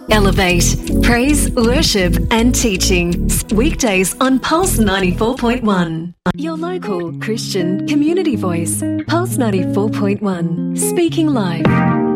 Elevate, praise, worship and teaching. Weekdays on Pulse 94.1. Your local Christian community voice. Pulse 94.1. Speaking live.